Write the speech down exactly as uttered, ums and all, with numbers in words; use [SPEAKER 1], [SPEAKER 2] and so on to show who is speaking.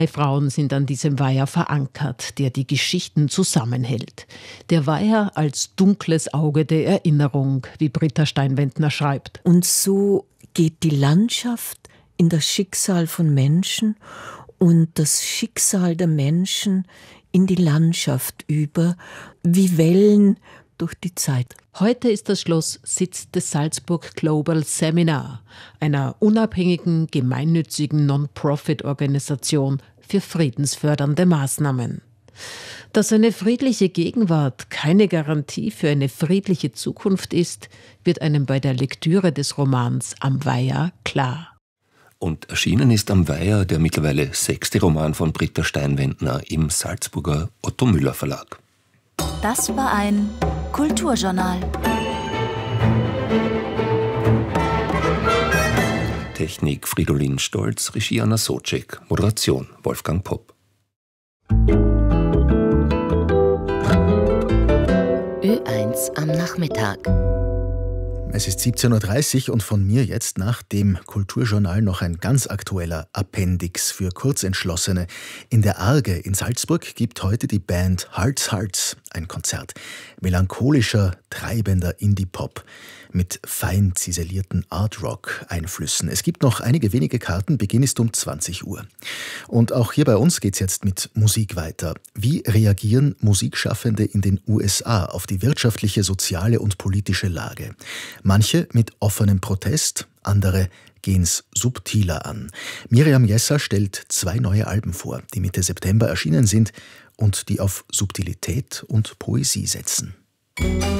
[SPEAKER 1] Frauen sind an diesem Weiher verankert, der die Geschichten zusammenhält. Der Weiher als dunkles Auge der Erinnerung, wie Britta Steinwendner schreibt.
[SPEAKER 2] Und so geht die Landschaft in das Schicksal von Menschen und das Schicksal der Menschen in die Landschaft über, wie Wellen durch die Zeit.
[SPEAKER 1] Heute ist das Schloss Sitz des Salzburg Global Seminar, einer unabhängigen, gemeinnützigen Non-Profit-Organisation für friedensfördernde Maßnahmen. Dass eine friedliche Gegenwart keine Garantie für eine friedliche Zukunft ist, wird einem bei der Lektüre des Romans Am Weiher klar.
[SPEAKER 3] Und erschienen ist Am Weiher der mittlerweile sechste Roman von Britta Steinwendner im Salzburger Otto Müller Verlag.
[SPEAKER 4] Das war ein Kulturjournal.
[SPEAKER 3] Technik Fridolin Stolz, Regie Anna Socek, Moderation Wolfgang Popp.
[SPEAKER 5] Ö eins am Nachmittag.
[SPEAKER 6] Es ist siebzehn Uhr dreißig und von mir jetzt nach dem Kulturjournal noch ein ganz aktueller Appendix für Kurzentschlossene. In der Arge in Salzburg gibt heute die Band Hearts Hearts ein Konzert. Melancholischer, treibender Indie-Pop mit fein ziselierten Art-Rock-Einflüssen. Es gibt noch einige wenige Karten, Beginn ist um zwanzig Uhr. Und auch hier bei uns geht's jetzt mit Musik weiter. Wie reagieren Musikschaffende in den U S A auf die wirtschaftliche, soziale und politische Lage? Manche mit offenem Protest, andere gehen's subtiler an. Miriam Jesser stellt zwei neue Alben vor, die Mitte September erschienen sind und die auf Subtilität und Poesie setzen.